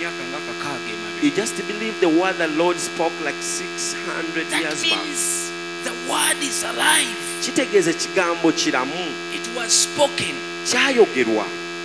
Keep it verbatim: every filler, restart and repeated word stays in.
You just believe the word the Lord spoke like six hundred That years back. means the word is alive. Kitegeeza ekigambo kiramu It was spoken. kyayogerwa